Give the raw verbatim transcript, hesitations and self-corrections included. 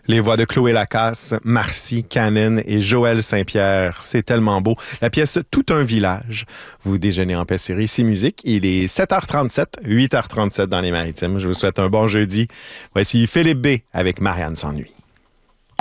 Les voix de Chloé Lacasse, Marcy Cannon et Joël Saint-Pierre. C'est tellement beau. La pièce Tout un village. Vous déjeunez en paix sur Ici Musique. Il est sept heures trente-sept, huit heures trente-sept dans les Maritimes. Je vous souhaite un bon jeudi. Voici Philippe B. avec Marianne s'ennuie.